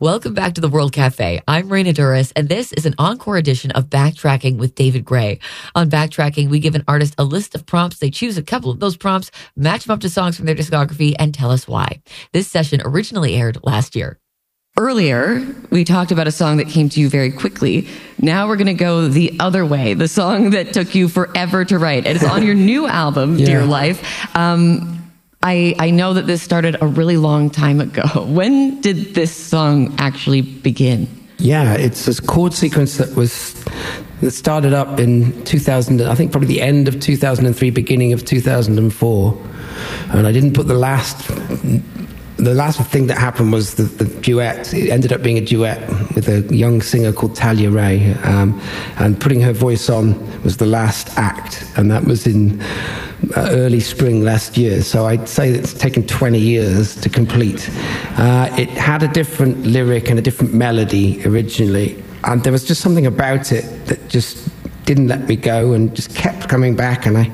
Welcome back to the World Cafe. I'm Raina Duras, and this is an encore edition of Backtracking with David Gray. On Backtracking, we give an artist a list of prompts. They choose a couple of those prompts, match them up to songs from their discography, and tell us why. This session originally aired last year. Earlier, we talked about a song that came to you very quickly. Now we're going to go the other way, the song that took you forever to write. It is on your new album, Dear Life. I know that this started a really long time ago. When did this song actually begin? Yeah, it's this chord sequence that started up in 2000, I think probably the end of 2003, beginning of 2004. And I didn't put the last thing that happened was the duet. It ended up being a duet with a young singer called Talia Ray. And putting her voice on was the last act. And that was in early spring last year. So I'd say it's taken 20 years to complete. It had a different lyric and a different melody originally. And there was just something about it that just didn't let me go and just kept coming back. And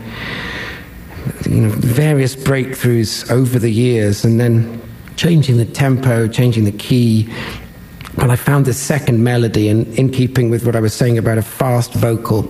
various breakthroughs over the years, and then changing the tempo, changing the key. And I found this second melody, and in keeping with what I was saying about a fast vocal,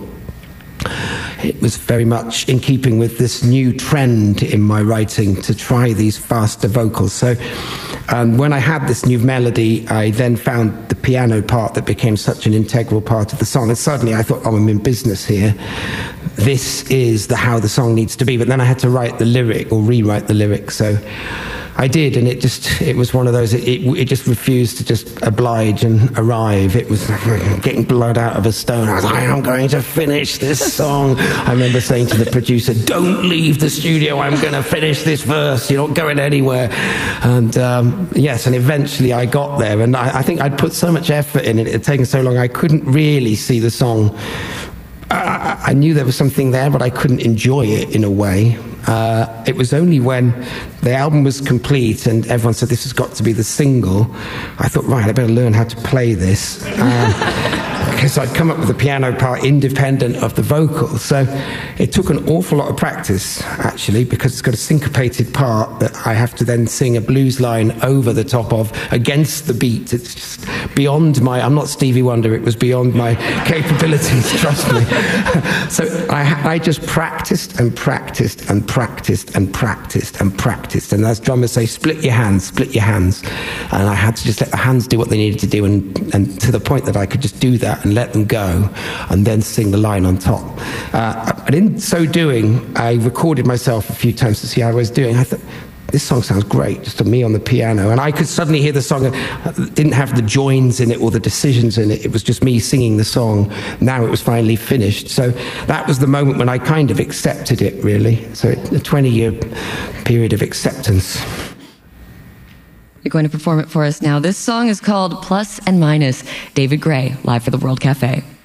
it was very much in keeping with this new trend in my writing to try these faster vocals. So when I had this new melody, I then found the piano part that became such an integral part of the song. And suddenly I thought, I'm in business here. This is how the song needs to be. But then I had to write the lyric or rewrite the lyric. So I did, and it was one of those, it just refused to just oblige and arrive. It was getting blood out of a stone. I was like, I'm going to finish this song. I remember saying to the producer, don't leave the studio, I'm going to finish this verse, you're not going anywhere. And yes, and eventually I got there, and I think I'd put so much effort in it, it had taken so long, I couldn't really see the song. I knew there was something there, but I couldn't enjoy it in a way. It was only when the album was complete and everyone said this has got to be the single, I thought, right, I better learn how to play this. Because I'd come up with the piano part independent of the vocals. So it took an awful lot of practice, actually, because it's got a syncopated part that I have to then sing a blues line over the top of, against the beat. It's just beyond I'm not Stevie Wonder, it was beyond my capabilities, trust me. So I just practiced and practiced and practiced and practiced and practiced. And as drummers say, split your hands, split your hands. And I had to just let the hands do what they needed to do, and to the point that I could just do that and let them go and then sing the line on top. And in so doing, I recorded myself a few times to see how I was doing. I thought, this song sounds great, just me on the piano. And I could suddenly hear the song. It didn't have the joins in it or the decisions in it. It was just me singing the song. Now it was finally finished. So that was the moment when I kind of accepted it, really. So a 20-year period of acceptance. You're going to perform it for us now. This song is called Plus and Minus. David Gray, live for the World Cafe.